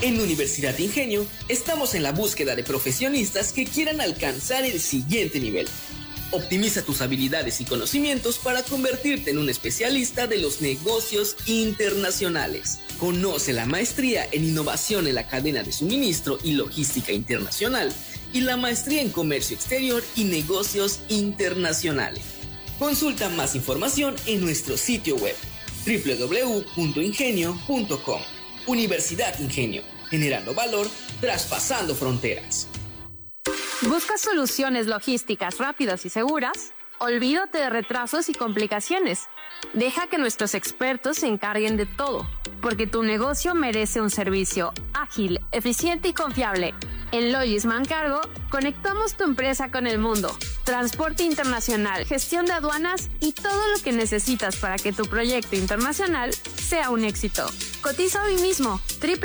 En Universidad Ingenio estamos en la búsqueda de profesionistas que quieran alcanzar el siguiente nivel. Optimiza tus habilidades y conocimientos para convertirte en un especialista de los negocios internacionales. Conoce la maestría en innovación en la cadena de suministro y logística internacional y la maestría en comercio exterior y negocios internacionales. Consulta más información en nuestro sitio web www.ingenio.com. Universidad Ingenio, generando valor, traspasando fronteras. ¿Buscas soluciones logísticas rápidas y seguras? Olvídate de retrasos y complicaciones. Deja que nuestros expertos se encarguen de todo, porque tu negocio merece un servicio ágil, eficiente y confiable. En Logisman Cargo, conectamos tu empresa con el mundo. Transporte internacional, gestión de aduanas y todo lo que necesitas para que tu proyecto internacional sea un éxito. Cotiza hoy mismo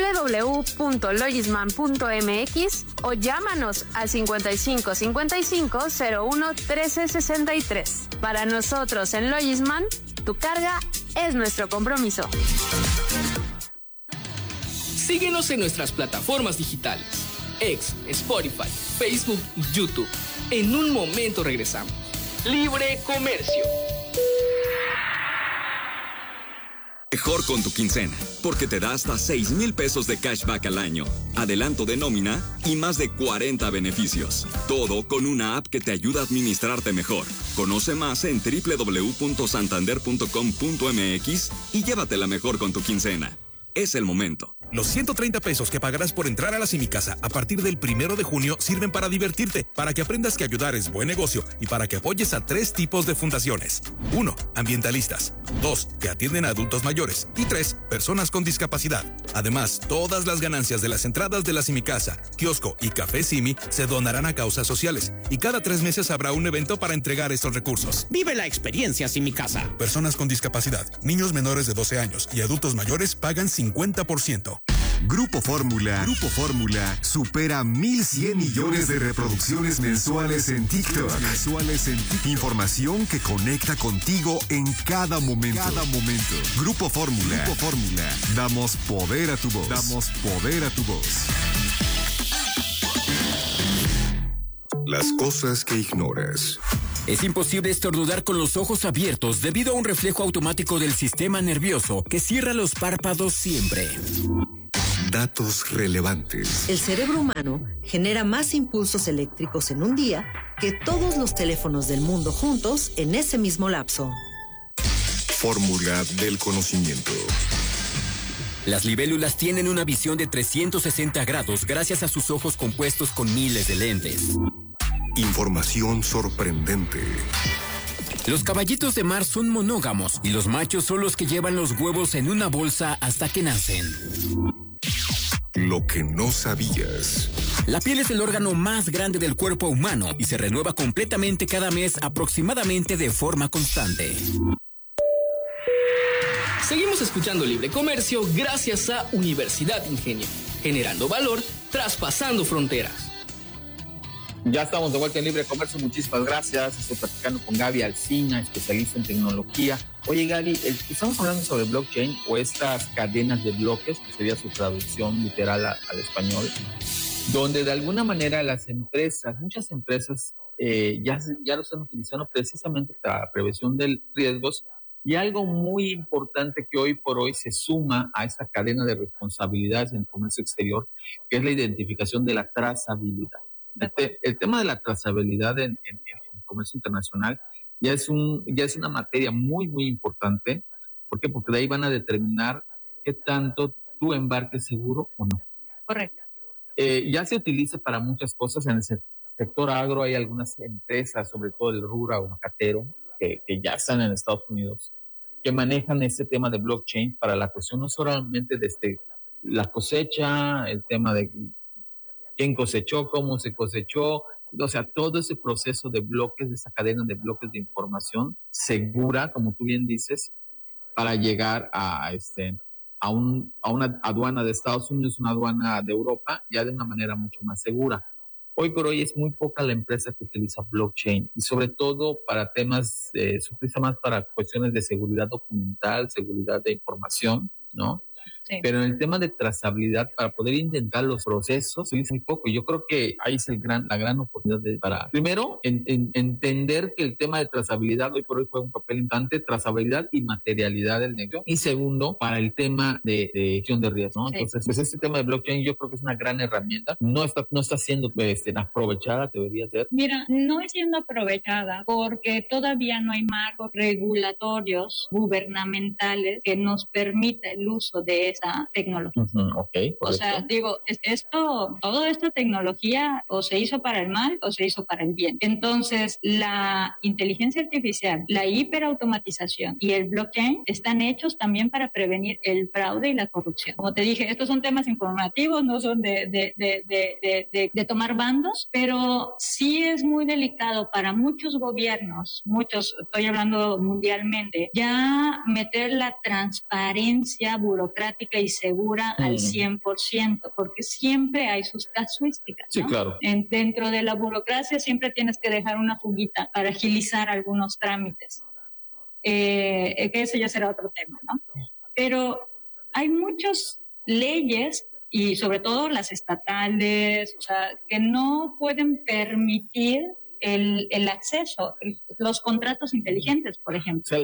www.logisman.mx o llámanos al 55 55 01 13 63. Para nosotros en Logisman, tu carga es nuestro compromiso. Síguenos en nuestras plataformas digitales, X, Spotify, Facebook y YouTube. En un momento regresamos. Libre Comercio. Mejor con tu quincena, porque te da hasta 6,000 pesos de cashback al año, adelanto de nómina y más de 40 beneficios. Todo con una app que te ayuda a administrarte mejor. Conoce más en www.santander.com.mx y llévatela mejor con tu quincena. Es el momento. Los 130 pesos que pagarás por entrar a la Simicasa a partir del 1 de junio sirven para divertirte, para que aprendas que ayudar es buen negocio y para que apoyes a 3 tipos de fundaciones. 1. Ambientalistas. 2. Que atienden a adultos mayores. Y 3. Personas con discapacidad. Además, todas las ganancias de las entradas de la Simicasa, kiosco y café Simi se donarán a causas sociales. Y cada 3 meses habrá un evento para entregar estos recursos. Vive la experiencia Simicasa. Personas con discapacidad, niños menores de 12 años y adultos mayores pagan 50%. Grupo Fórmula supera 1,100 millones de reproducciones mensuales en TikTok. Información que conecta contigo en cada momento. Grupo Fórmula. Damos poder a tu voz. Las cosas que ignoras. Es imposible estornudar con los ojos abiertos debido a un reflejo automático del sistema nervioso que cierra los párpados siempre. Datos relevantes. El cerebro humano genera más impulsos eléctricos en un día que todos los teléfonos del mundo juntos en ese mismo lapso. Fórmula del conocimiento. Las libélulas tienen una visión de 360 grados gracias a sus ojos compuestos con miles de lentes. Información sorprendente. Los caballitos de mar son monógamos y los machos son los que llevan los huevos en una bolsa hasta que nacen. Lo que no sabías. La piel es el órgano más grande del cuerpo humano y se renueva completamente cada mes aproximadamente de forma constante. Seguimos escuchando Libre Comercio gracias a Universidad Ingenio, generando valor, traspasando fronteras. Ya estamos de vuelta en Libre Comercio, muchísimas gracias. Estoy platicando con Gaby Alsina, especialista en tecnología. Oye, Gaby, estamos hablando sobre blockchain o estas cadenas de bloques, que sería su traducción literal al español, donde de alguna manera muchas empresas ya lo están utilizando precisamente para prevención de riesgos. Y algo muy importante que hoy por hoy se suma a esta cadena de responsabilidades en el comercio exterior, que es la identificación de la trazabilidad. El tema de la trazabilidad en comercio internacional ya es una materia muy, muy importante. ¿Por qué? Porque de ahí van a determinar qué tanto tu embarque es seguro o no. Correcto. Ya se utiliza para muchas cosas. En el sector agro hay algunas empresas, sobre todo el rura o macatero, que ya están en Estados Unidos, que manejan este tema de blockchain para la cuestión no solamente desde la cosecha, el tema de quién cosechó, cómo se cosechó, o sea, todo ese proceso de bloques, de esa cadena de bloques de información segura, como tú bien dices, para llegar a una aduana de Estados Unidos, una aduana de Europa, ya de una manera mucho más segura. Hoy por hoy es muy poca la empresa que utiliza blockchain y sobre todo para temas, se utiliza más para cuestiones de seguridad documental, seguridad de información, ¿no? Sí. Pero en el tema de trazabilidad, para poder intentar los procesos, se dice muy poco. Yo creo que ahí es la gran oportunidad para, primero, entender que el tema de trazabilidad hoy por hoy juega un papel importante, trazabilidad y materialidad del negocio. Y segundo, para el tema de gestión de riesgo, ¿no? Sí. Entonces, pues este tema de blockchain yo creo que es una gran herramienta. No está siendo aprovechada, debería ser. Mira, no es siendo aprovechada porque todavía no hay marcos regulatorios gubernamentales que nos permita el uso de esa tecnología. Okay, o sea, digo, toda esta tecnología o se hizo para el mal o se hizo para el bien. Entonces, la inteligencia artificial, la hiperautomatización y el blockchain están hechos también para prevenir el fraude y la corrupción. Como te dije, estos son temas informativos, no son de tomar bandos, pero sí es muy delicado para muchos gobiernos, estoy hablando mundialmente, ya meter la transparencia burocrática y segura al 100%, porque siempre hay sus casuísticas, ¿no? Sí, claro. Dentro de la burocracia siempre tienes que dejar una fuguita para agilizar algunos trámites. Que eso ya será otro tema, ¿no? Pero hay muchas leyes y sobre todo las estatales, o sea, que no pueden permitir el acceso, los contratos inteligentes, por ejemplo. O sea,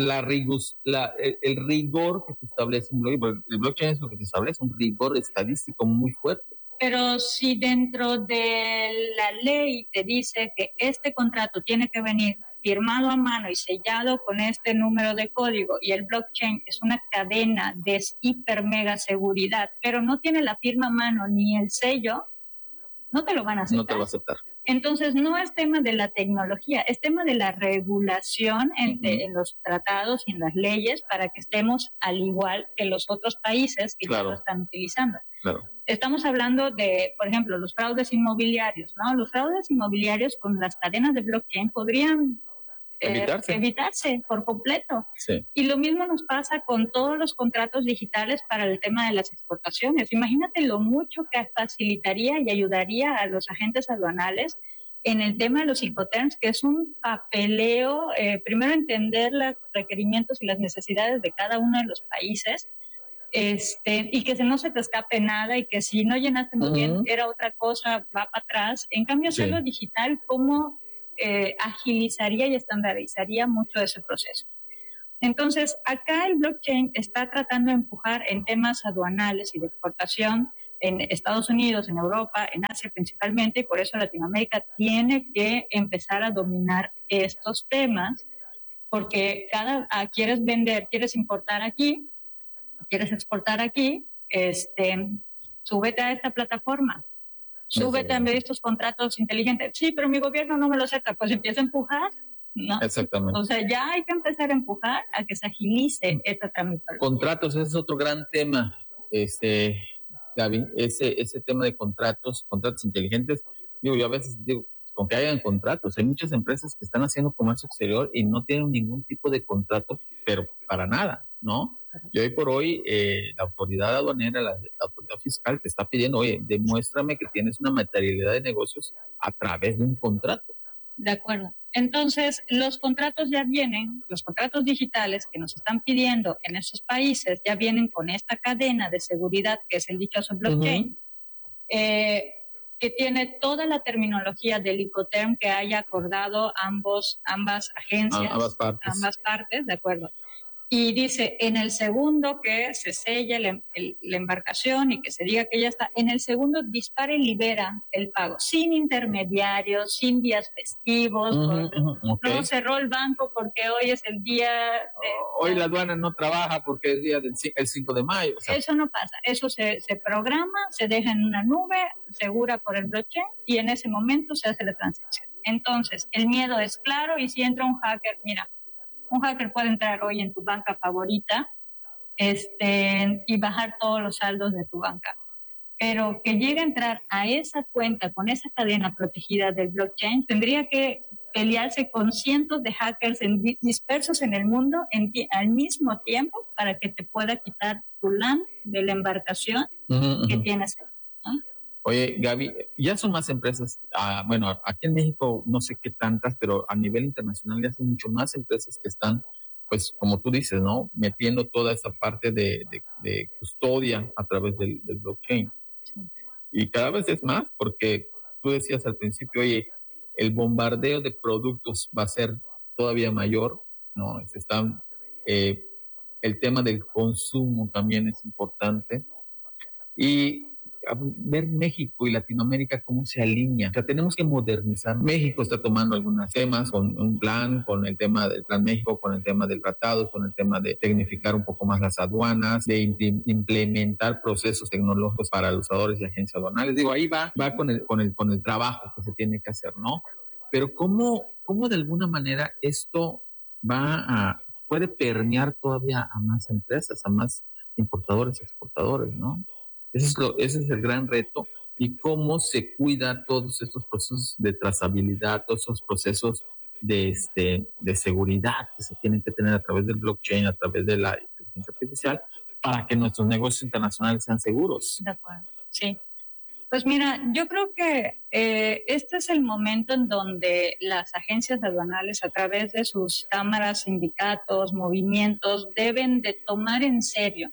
el rigor que te establece un blockchain, el blockchain es lo que te establece, un rigor estadístico muy fuerte. Pero si dentro de la ley te dice que este contrato tiene que venir firmado a mano y sellado con este número de código, y el blockchain es una cadena de hiper mega seguridad, pero no tiene la firma a mano ni el sello, no te lo van a aceptar. No te lo va a aceptar. Entonces no es tema de la tecnología, es tema de la regulación en los tratados y en las leyes para que estemos al igual que los otros países que ya lo están utilizando. Claro. Estamos hablando de, por ejemplo, los fraudes inmobiliarios, ¿no? Los fraudes inmobiliarios con las cadenas de blockchain podrían evitarse por completo. Sí. Y lo mismo nos pasa con todos los contratos digitales para el tema de las exportaciones. Imagínate lo mucho que facilitaría y ayudaría a los agentes aduanales en el tema de los Incoterms, que es un papeleo, primero entender los requerimientos y las necesidades de cada uno de los países, y que no se te escape nada, y que si no llenaste muy bien era otra cosa, va para atrás. En cambio, hacerlo digital, ¿cómo agilizaría y estandarizaría mucho ese proceso? Entonces, acá el blockchain está tratando de empujar en temas aduanales y de exportación en Estados Unidos, en Europa, en Asia principalmente, y por eso Latinoamérica tiene que empezar a dominar estos temas, porque quieres vender, quieres importar aquí, quieres exportar aquí, súbete a esta plataforma. Súbete a ver estos contratos inteligentes. Sí, pero mi gobierno no me lo acepta. Pues empieza a empujar, ¿no? Exactamente. O sea, ya hay que empezar a empujar a que se agilice esta tramitación. Contratos, ese es otro gran tema, Gaby, ese tema de contratos inteligentes. Yo a veces digo, con que hayan contratos, hay muchas empresas que están haciendo comercio exterior y no tienen ningún tipo de contrato, pero para nada, ¿no? Y hoy por hoy la autoridad aduanera, la autoridad fiscal te está pidiendo, oye, demuéstrame que tienes una materialidad de negocios a través de un contrato. De acuerdo. Entonces, los contratos ya vienen, los contratos digitales que nos están pidiendo en esos países ya vienen con esta cadena de seguridad que es el dichoso blockchain, que tiene toda la terminología del Incoterm que haya acordado ambas agencias, ambas partes, de acuerdo. Y dice, en el segundo que se sella la embarcación y que se diga que ya está, en el segundo dispara y libera el pago, sin intermediarios, sin días festivos. No cerró el banco porque hoy es el día hoy la aduana no trabaja porque es día del 5 de mayo. O sea. Eso no pasa, eso se programa, se deja en una nube segura por el blockchain y en ese momento se hace la transacción. Entonces, el miedo es claro, y si entra un hacker, mira, un hacker puede entrar hoy en tu banca favorita y bajar todos los saldos de tu banca. Pero que llegue a entrar a esa cuenta con esa cadena protegida del blockchain, tendría que pelearse con cientos de hackers dispersos en el mundo al mismo tiempo para que te pueda quitar tu LAN de la embarcación que tienes ahí. Oye, Gaby, ya son más empresas, bueno, aquí en México no sé qué tantas, pero a nivel internacional ya son mucho más empresas que están pues como tú dices, ¿no? Metiendo toda esa parte de custodia a través del blockchain. Y cada vez es más, porque tú decías al principio, oye, el bombardeo de productos va a ser todavía mayor, ¿no? El tema del consumo también es importante. Y ver México y Latinoamérica cómo se alinea. O sea, tenemos que modernizar. México está tomando algunos temas con un plan, con el tema del Plan México, con el tema del tratado, con el tema de tecnificar un poco más las aduanas, de implementar procesos tecnológicos para los usuarios y agencias aduanales. Digo, ahí va con el trabajo que se tiene que hacer, ¿no? Pero cómo de alguna manera esto puede permear todavía a más empresas, a más importadores y exportadores, ¿no? Ese es el gran reto, y cómo se cuida todos estos procesos de trazabilidad, todos esos procesos de seguridad que se tienen que tener a través del blockchain, a través de la inteligencia artificial, para que nuestros negocios internacionales sean seguros. De acuerdo, sí. Pues mira, yo creo que este es el momento en donde las agencias aduanales, a través de sus cámaras, sindicatos, movimientos, deben de tomar en serio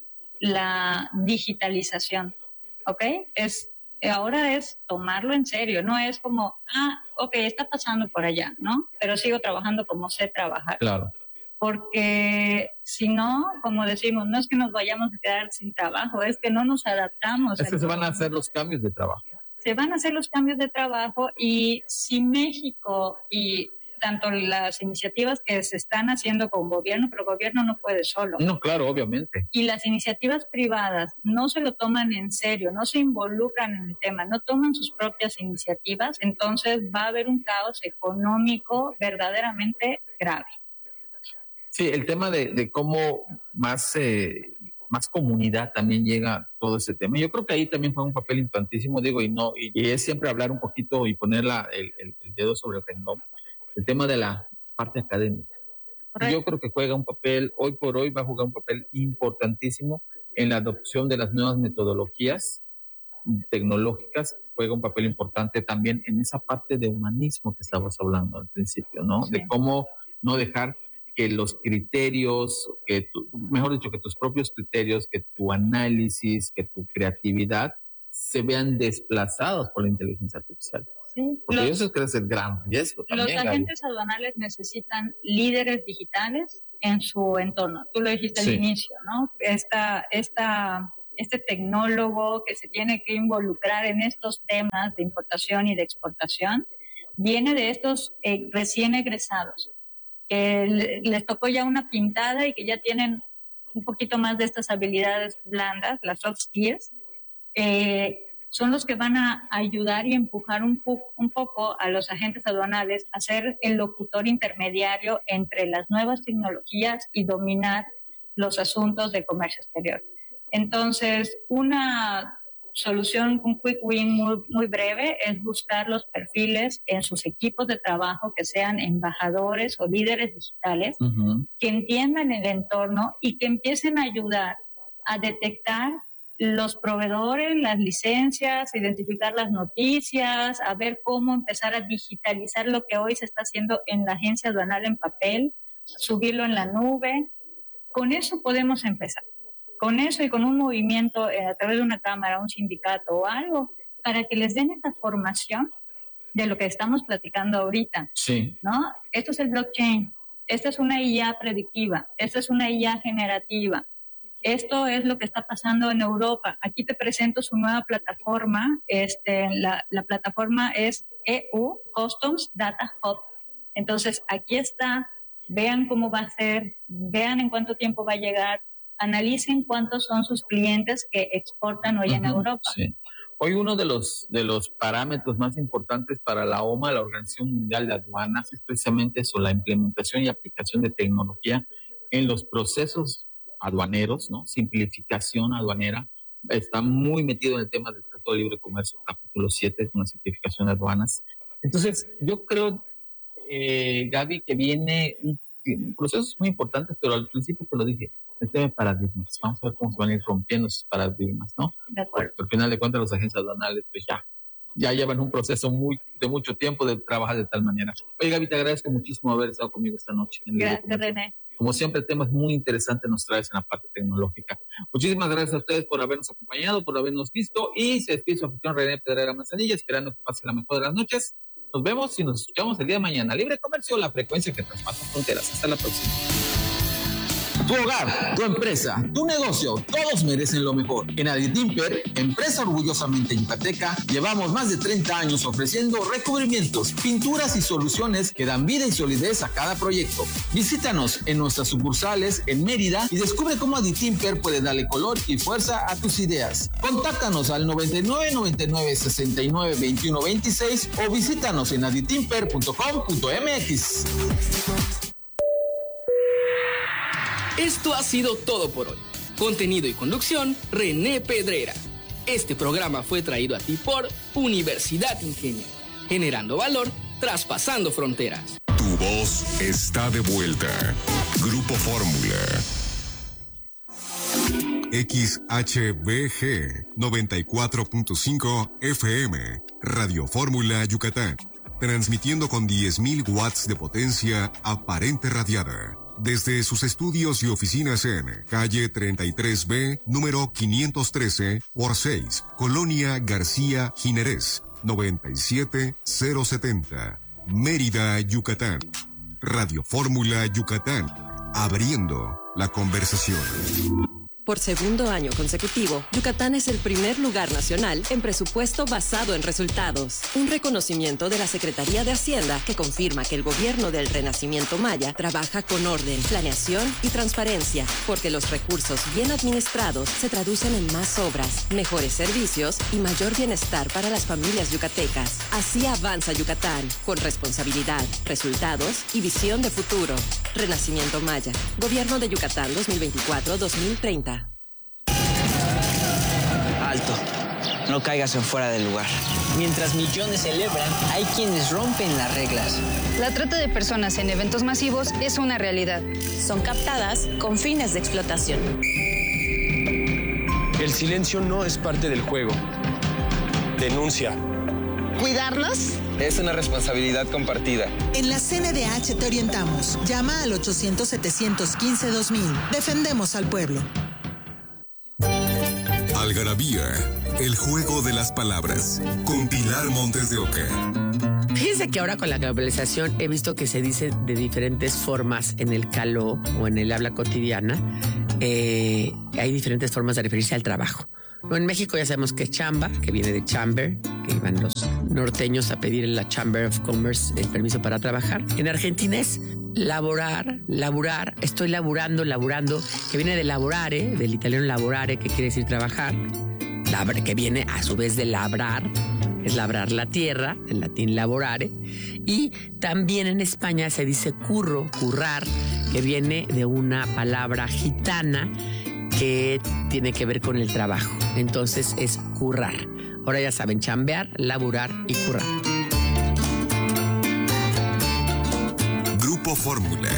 la digitalización, ¿ok? Ahora es tomarlo en serio, no es como, ok, está pasando por allá, ¿no? Pero sigo trabajando como sé trabajar. Claro. Porque si no, como decimos, no es que nos vayamos a quedar sin trabajo, es que no nos adaptamos. Es que se van a hacer los cambios de trabajo. Se van a hacer los cambios de trabajo, y si México y tanto las iniciativas que se están haciendo con gobierno, pero el gobierno no puede solo. No, claro, obviamente. Y las iniciativas privadas no se lo toman en serio, no se involucran en el tema, no toman sus propias iniciativas, entonces va a haber un caos económico verdaderamente grave. Sí, el tema de cómo más comunidad también llega todo ese tema. Yo creo que ahí también fue un papel importantísimo, digo, y es siempre hablar un poquito y poner el dedo sobre el renglón. El tema de la parte académica. Correcto. Yo creo que juega un papel, hoy por hoy va a jugar un papel importantísimo en la adopción de las nuevas metodologías tecnológicas, juega un papel importante también en esa parte de humanismo que estabas hablando al principio, ¿no? Sí. De cómo no dejar que los criterios, mejor dicho, que tus propios criterios, que tu análisis, que tu creatividad se vean desplazados por la inteligencia artificial. Sí, porque eso es el gran riesgo también. Los agentes aduanales necesitan líderes digitales en su entorno. Tú lo dijiste al inicio, ¿no? Este tecnólogo que se tiene que involucrar en estos temas de importación y de exportación viene de estos recién egresados, que les tocó ya una pintada y que ya tienen un poquito más de estas habilidades blandas, las soft skills. Son los que van a ayudar y empujar un poco a los agentes aduanales a ser el locutor intermediario entre las nuevas tecnologías y dominar los asuntos de comercio exterior. Entonces, una solución, un quick win muy, muy breve es buscar los perfiles en sus equipos de trabajo que sean embajadores o líderes digitales, que entiendan el entorno y que empiecen a ayudar a detectar los proveedores, las licencias, identificar las noticias, a ver cómo empezar a digitalizar lo que hoy se está haciendo en la agencia aduanal en papel, subirlo en la nube. Con eso podemos empezar. Con eso y con un movimiento a través de una cámara, un sindicato o algo, para que les den esta formación de lo que estamos platicando ahorita. Sí. ¿No? Esto es el blockchain, esta es una IA predictiva, esta es una IA generativa. Esto es lo que está pasando en Europa. Aquí te presento su nueva plataforma. La plataforma es EU Customs Data Hub. Entonces, aquí está. Vean cómo va a ser, vean en cuánto tiempo va a llegar, analicen cuántos son sus clientes que exportan hoy en Europa. Sí. Hoy uno de los parámetros más importantes para la OMA, la Organización Mundial de Aduanas, es precisamente eso, la implementación y aplicación de tecnología en los procesos aduaneros, ¿no? Simplificación aduanera. Está muy metido en el tema del Tratado de Libre Comercio, capítulo 7, con la simplificación de aduanas. Entonces, yo creo, Gaby, que viene procesos muy importantes, pero al principio te lo dije, el tema de paradigmas. Vamos a ver cómo se van a ir rompiendo esos paradigmas, ¿no? De acuerdo. Porque al final de cuentas, las agencias aduanales, pues ya llevan un proceso de mucho tiempo de trabajar de tal manera. Oye, Gaby, te agradezco muchísimo haber estado conmigo esta noche. Gracias, René. Como siempre, temas muy interesantes nos traes en la parte tecnológica. Muchísimas gracias a ustedes por habernos acompañado, por habernos visto, y se despide su anfitrión René Pedrera Manzanilla, esperando que pase la mejor de las noches. Nos vemos y nos escuchamos el día de mañana. Libre Comercio, la frecuencia que traspasa fronteras. Hasta la próxima. Tu hogar, tu empresa, tu negocio, todos merecen lo mejor. En Aditimper, empresa orgullosamente yucateca, llevamos más de 30 años ofreciendo recubrimientos, pinturas y soluciones que dan vida y solidez a cada proyecto. Visítanos en nuestras sucursales en Mérida y descubre cómo Aditimper puede darle color y fuerza a tus ideas. Contáctanos al 99 99 69 21 26 o visítanos en aditimper.com.mx. Esto ha sido todo por hoy. Contenido y conducción, René Pedrera. Este programa fue traído a ti por Universidad Ingenio, generando valor, traspasando fronteras. Tu voz está de vuelta. Grupo Fórmula. XHBG 94.5 FM, Radio Fórmula Yucatán, transmitiendo con 10.000 watts de potencia aparente radiada. Desde sus estudios y oficinas en calle 33B, número 513 por 6, Colonia García Jiménez, 97070, Mérida, Yucatán. Radio Fórmula Yucatán, abriendo la conversación. Por segundo año consecutivo, Yucatán es el primer lugar nacional en presupuesto basado en resultados. Un reconocimiento de la Secretaría de Hacienda que confirma que el gobierno del Renacimiento Maya trabaja con orden, planeación y transparencia, porque los recursos bien administrados se traducen en más obras, mejores servicios y mayor bienestar para las familias yucatecas. Así avanza Yucatán, con responsabilidad, resultados y visión de futuro. Renacimiento Maya, Gobierno de Yucatán 2024-2030. Alto, no caigas en fuera del lugar. Mientras millones celebran, hay quienes rompen las reglas. La trata de personas en eventos masivos es una realidad. Son captadas con fines de explotación. El silencio no es parte del juego. Denuncia. ¿Cuidarnos? Es una responsabilidad compartida. En la CNDH te orientamos. Llama al 800-715-2000. Defendemos al pueblo. Algarabía, el juego de las palabras, con Pilar Montes de Oca. Fíjense que ahora con la globalización he visto que se dice de diferentes formas en el caló o en el habla cotidiana. Hay diferentes formas de referirse al trabajo. No, en México ya sabemos que es chamba, que viene de chamber, que iban los norteños a pedir en la Chamber of Commerce el permiso para trabajar. En Argentina es laborar, estoy laburando, que viene de laborare, del italiano laborare, que quiere decir trabajar, que viene a su vez de labrar, es labrar la tierra, en latín laborare, y también en España se dice currar, que viene de una palabra gitana que tiene que ver con el trabajo. Entonces es currar. Ahora ya saben, chambear, laburar y currar. Grupo Fórmula.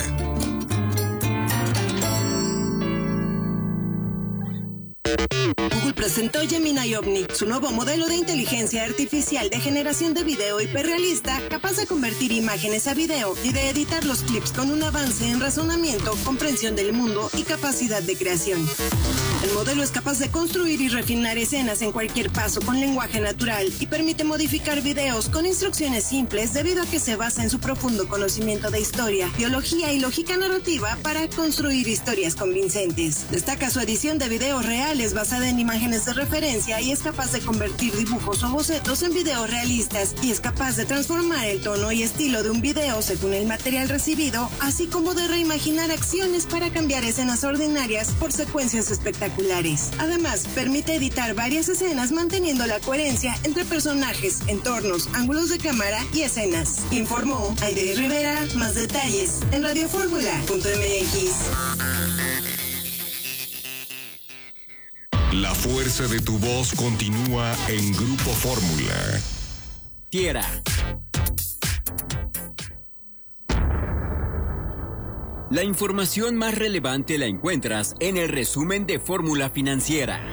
Google presentó Gemini Omni, su nuevo modelo de inteligencia artificial de generación de video hiperrealista, capaz de convertir imágenes a video y de editar los clips con un avance en razonamiento, comprensión del mundo y capacidad de creación. El modelo es capaz de construir y refinar escenas en cualquier paso con lenguaje natural y permite modificar videos con instrucciones simples debido a que se basa en su profundo conocimiento de historia, biología y lógica narrativa para construir historias convincentes. Destaca su edición de videos reales basada en imágenes de referencia y es capaz de convertir dibujos o bocetos en videos realistas y es capaz de transformar el tono y estilo de un video según el material recibido, así como de reimaginar acciones para cambiar escenas ordinarias por secuencias espectaculares. Además, permite editar varias escenas manteniendo la coherencia entre personajes, entornos, ángulos de cámara y escenas. Informó Aide Rivera. Más detalles en radioformula.mx. La fuerza de tu voz continúa en Grupo Fórmula. Tierra. La información más relevante la encuentras en el resumen de Fórmula Financiera.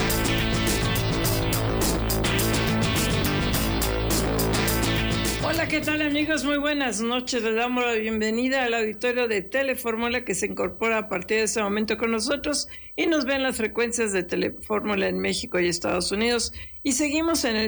Hola, ¿qué tal amigos? Muy buenas noches. Les damos la bienvenida al auditorio de Telefórmula que se incorpora a partir de este momento con nosotros y nos ven las frecuencias de Telefórmula en México y Estados Unidos. Y seguimos en el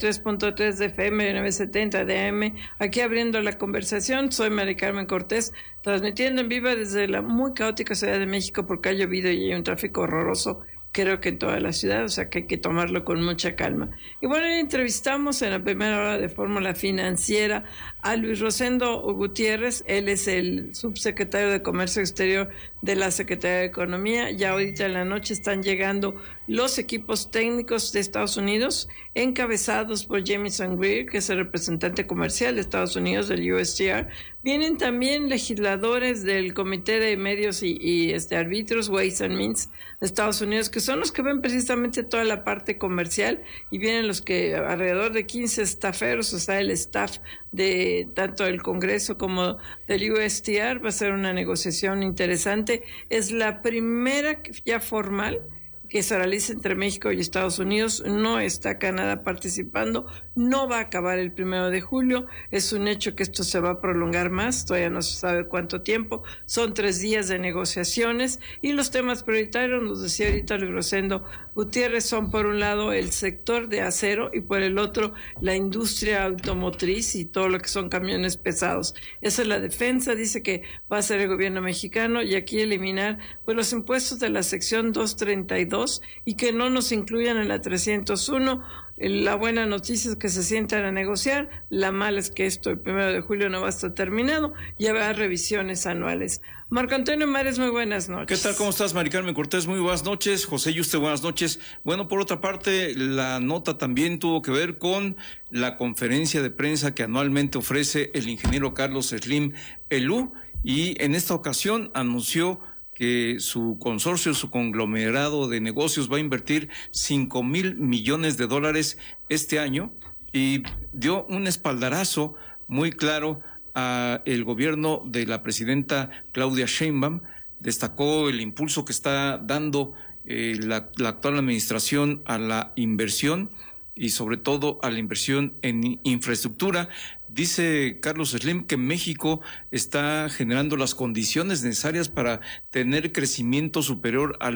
103.3 de FM y 970 de AM, aquí abriendo la conversación. Soy Mari Carmen Cortés, transmitiendo en vivo desde la muy caótica Ciudad de México porque ha llovido y hay un tráfico horroroso, creo que en toda la ciudad, o sea que hay que tomarlo con mucha calma. Y bueno, entrevistamos en la primera hora de Fórmula Financiera a Luis Rosendo Gutiérrez. Él es el subsecretario de Comercio Exterior de la Secretaría de Economía. Ya ahorita en la noche están llegando los equipos técnicos de Estados Unidos, encabezados por Jamieson Greer, que es el representante comercial de Estados Unidos del USTR. Vienen también legisladores del Comité de Medios y árbitros, Ways and Means, de Estados Unidos, que son los que ven precisamente toda la parte comercial, y vienen los que alrededor de 15 stafferos, o sea, el staff de tanto del Congreso como del USTR. Va a ser una negociación interesante. Es la primera ya formal que se realiza entre México y Estados Unidos. No está Canadá participando, no va a acabar el 1 de julio, es un hecho que esto se va a prolongar más, todavía no se sabe cuánto tiempo, son 3 días de negociaciones, y los temas prioritarios, nos decía ahorita Luis Rosendo Gutiérrez, son por un lado el sector de acero y por el otro la industria automotriz y todo lo que son camiones pesados. Esa es la defensa, dice que va a ser el gobierno mexicano, y aquí eliminar pues los impuestos de la sección 232 y que no nos incluyan en la 301. La buena noticia es que se sientan a negociar, la mala es que esto el 1 de julio no va a estar terminado y habrá revisiones anuales. Marco Antonio Mares, muy buenas noches. ¿Qué tal? ¿Cómo estás, Mari Carmen Cortés? Muy buenas noches. José Yuste, buenas noches. Bueno, por otra parte, la nota también tuvo que ver con la conferencia de prensa que anualmente ofrece el ingeniero Carlos Slim Elú, y en esta ocasión anunció que su consorcio, su conglomerado de negocios va a invertir $5,000 millones este año, y dio un espaldarazo muy claro a el gobierno de la presidenta Claudia Sheinbaum. Destacó el impulso que está dando la actual administración a la inversión y sobre todo a la inversión en infraestructura. Dice Carlos Slim que México está generando las condiciones necesarias para tener crecimiento superior al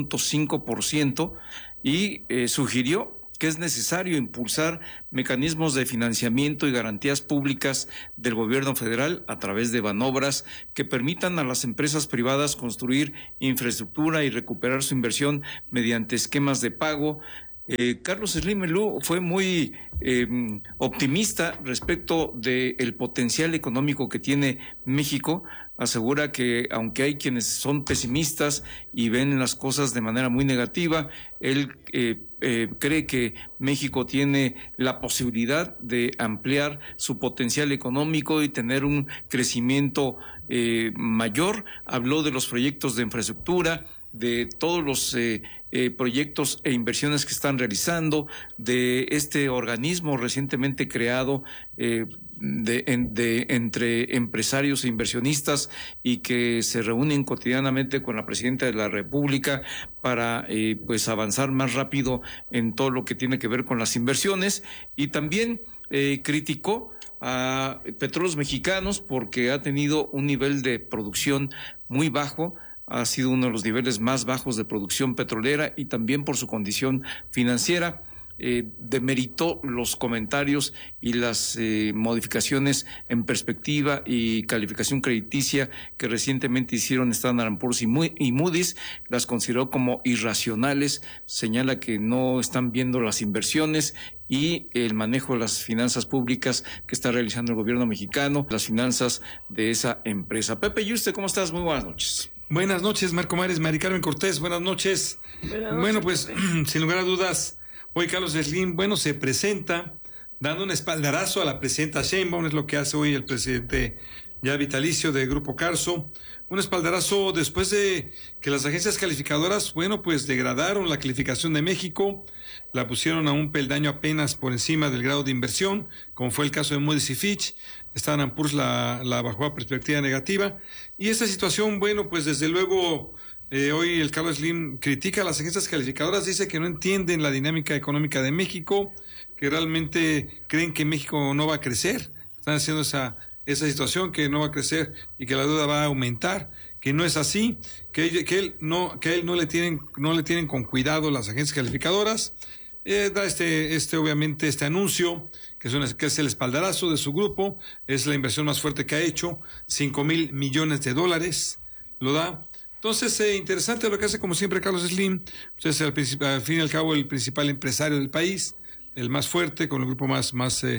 1.5% y sugirió que es necesario impulsar mecanismos de financiamiento y garantías públicas del gobierno federal a través de Banobras que permitan a las empresas privadas construir infraestructura y recuperar su inversión mediante esquemas de pago. Carlos Slim Elú fue muy optimista respecto del potencial económico que tiene México. Asegura que aunque hay quienes son pesimistas y ven las cosas de manera muy negativa, él cree que México tiene la posibilidad de ampliar su potencial económico y tener un crecimiento mayor. Habló de los proyectos de infraestructura, de todos los proyectos e inversiones que están realizando, de este organismo recientemente creado entre empresarios e inversionistas y que se reúnen cotidianamente con la presidenta de la República para pues avanzar más rápido en todo lo que tiene que ver con las inversiones. Y también criticó a Petróleos Mexicanos porque ha tenido un nivel de producción muy bajo. Ha sido uno de los niveles más bajos de producción petrolera y también por su condición financiera. Demeritó los comentarios y las modificaciones en perspectiva y calificación crediticia que recientemente hicieron Standard & Poor's y Moody's. Las consideró como irracionales. Señala que no están viendo las inversiones y el manejo de las finanzas públicas que está realizando el gobierno mexicano, las finanzas de esa empresa. Pepe Yuste, ¿cómo estás? Muy buenas noches. Buenas noches, Marco Mares, Mari Carmen Cortés, buenas noches. Bueno, pues, sin lugar a dudas, hoy Carlos Slim, se presenta dando un espaldarazo a la presidenta Sheinbaum, es lo que hace hoy el presidente ya vitalicio de Grupo Carso, un espaldarazo después de que las agencias calificadoras, degradaron la calificación de México, la pusieron a un peldaño apenas por encima del grado de inversión, como fue el caso de Moody's y Fitch. Standard & Poor's la bajó a perspectiva negativa, y esta situación, desde luego, hoy el Carlos Slim critica a las agencias calificadoras, dice que no entienden la dinámica económica de México, que realmente creen que México no va a crecer. están haciendo esa situación, que no va a crecer y que la deuda va a aumentar, que no es así, que él no le tienen con cuidado las agencias calificadoras. Da obviamente este anuncio, que es el espaldarazo de su grupo, es la inversión más fuerte que ha hecho, $5,000 millones, lo da. Entonces, interesante lo que hace, como siempre, Carlos Slim, pues es al fin y al cabo el principal empresario del país, el más fuerte, con el grupo más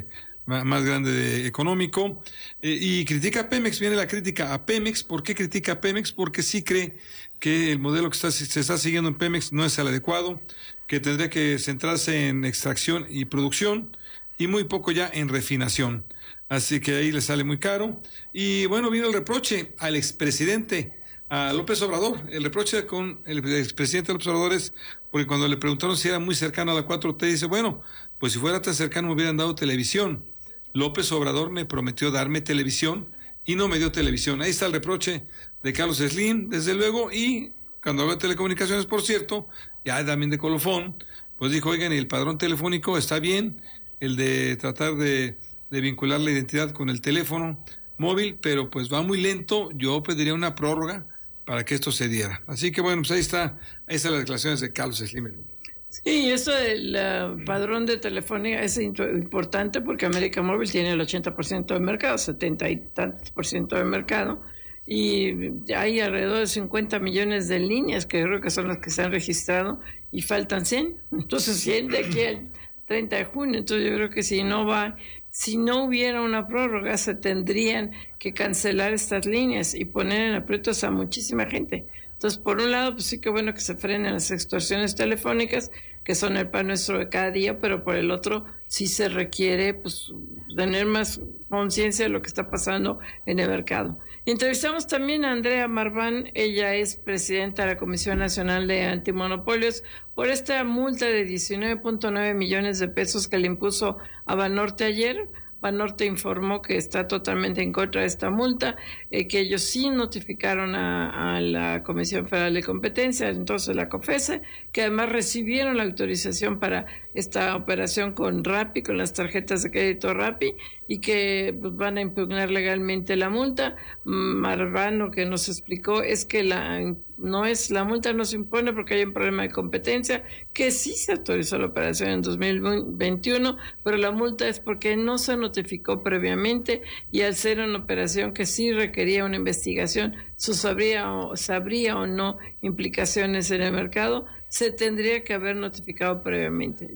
grande económico, y critica a Pemex. Viene la crítica a Pemex. ¿Por qué critica a Pemex? Porque sí cree que el modelo que se está siguiendo en Pemex no es el adecuado, que tendría que centrarse en extracción y producción y muy poco ya en refinación. Así que ahí le sale muy caro. Y bueno, vino el reproche al expresidente, a López Obrador. El reproche con el expresidente López Obrador es porque cuando le preguntaron si era muy cercano a la 4T, dice, bueno, pues si fuera tan cercano me hubieran dado televisión. López Obrador me prometió darme televisión y no me dio televisión. Ahí está el reproche de Carlos Slim, desde luego. Y cuando habló de telecomunicaciones, por cierto, ya también de colofón, pues dijo, oigan, el padrón telefónico está bien, el de tratar de vincular la identidad con el teléfono móvil, pero pues va muy lento. Yo pediría una prórroga para que esto se diera. Así que bueno, pues ahí están las declaraciones de Carlos Slim. Sí, eso del padrón de telefonía es importante porque América Móvil tiene el 80% del mercado, 70 y tantos % del mercado, y hay alrededor de 50 millones de líneas que creo que son las que se han registrado y faltan 100. Entonces 100 de aquí al 30 de junio. Entonces yo creo que si no hubiera una prórroga, se tendrían que cancelar estas líneas y poner en aprietos a muchísima gente. Entonces, por un lado, pues sí que bueno que se frenen las extorsiones telefónicas, que son el pan nuestro de cada día, pero por el otro sí se requiere pues tener más conciencia de lo que está pasando en el mercado. Entrevistamos también a Andrea Marván. Ella es presidenta de la Comisión Nacional de Antimonopolios por esta multa de 19.9 millones de pesos que le impuso a Banorte ayer. Banorte informó que está totalmente en contra de esta multa, que ellos sí notificaron a la Comisión Federal de Competencia, entonces la COFESE, que además recibieron la autorización para esta operación con Rappi, con las tarjetas de crédito Rappi, y que pues, van a impugnar legalmente la multa. Marván lo que nos explicó es que la multa no se impone porque hay un problema de competencia, que sí se autorizó la operación en 2021, pero la multa es porque no se notificó previamente, y al ser una operación que sí requería una investigación, sabría o no implicaciones en el mercado, se tendría que haber notificado previamente.